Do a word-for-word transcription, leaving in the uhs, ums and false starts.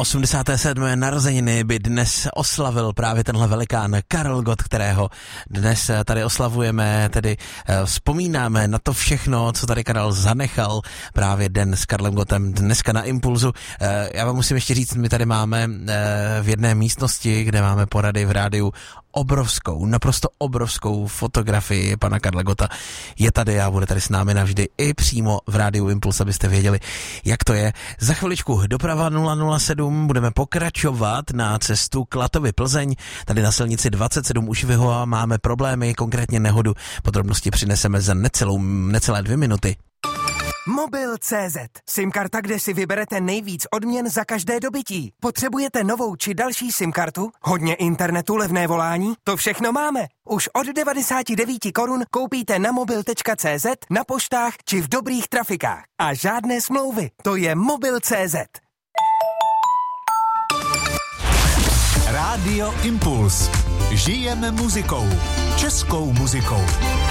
osmdesáté sedmé narozeniny by dnes oslavil právě tenhle velikán Karel Gott, kterého dnes tady oslavujeme, tedy vzpomínáme na to všechno, co tady Karel zanechal, právě den s Karlem Gottem dneska na Impulzu. Já vám musím ještě říct, my tady máme v jedné místnosti, kde máme porady v rádiu, obrovskou, naprosto obrovskou fotografii pana Karla Gotta. Je tady a bude tady s námi navždy i přímo v rádiu Impuls, abyste věděli, jak to je. Za chviličku doprava nula nula sedm budeme pokračovat na cestu Klatovy Plzeň. Tady na silnici dvacet sedm už Vyhoa máme problémy, konkrétně nehodu. Podrobnosti přineseme za necelou, necelé dvě minuty. Mobil tečka cé zet. SIM-karta, kde si vyberete nejvíc odměn za každé dobytí. Potřebujete novou či další SIM-kartu? Hodně internetu, levné volání? To všechno máme. Už od devadesát devět korun koupíte na mobil tečka cé zet, na poštách či v dobrých trafikách. A žádné smlouvy. To je mobil tečka cé zet. Rádio Impuls. Žijeme muzikou. Českou muzikou.